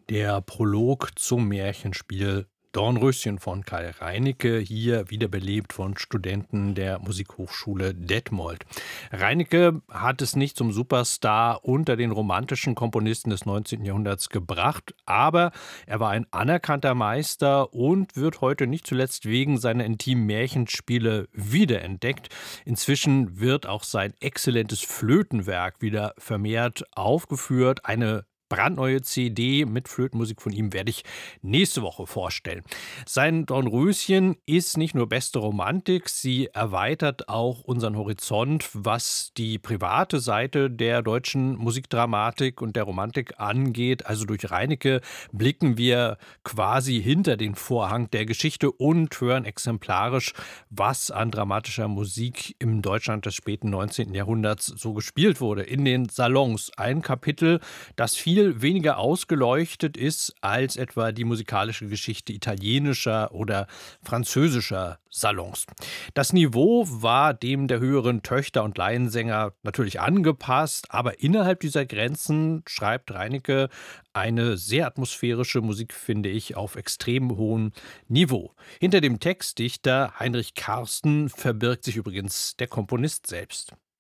Der Prolog zum Märchenspiel Dornröschen von Karl Reinicke, hier wiederbelebt von Studenten der Musikhochschule Detmold. Reinicke hat es nicht zum Superstar unter den romantischen Komponisten des 19. Jahrhunderts gebracht, aber er war ein anerkannter Meister und wird heute nicht zuletzt wegen seiner intimen Märchenspiele wiederentdeckt. Inzwischen wird auch sein exzellentes Flötenwerk wieder vermehrt aufgeführt. Eine brandneue CD mit Flötenmusik von ihm werde ich nächste Woche vorstellen. Sein Dornröschen ist nicht nur beste Romantik, sie erweitert auch unseren Horizont, was die private Seite der deutschen Musikdramatik und der Romantik angeht. Also durch Reinicke blicken wir quasi hinter den Vorhang der Geschichte und hören exemplarisch, was an dramatischer Musik im Deutschland des späten 19. Jahrhunderts so gespielt wurde. In den Salons ein Kapitel, das viel weniger ausgeleuchtet ist als etwa die musikalische Geschichte italienischer oder französischer Salons. Das Niveau war dem der höheren Töchter und Laiensänger natürlich angepasst, aber innerhalb dieser Grenzen schreibt Reinicke eine sehr atmosphärische Musik, finde ich, auf extrem hohem Niveau. Hinter dem Textdichter Heinrich Karsten verbirgt sich übrigens der Komponist selbst.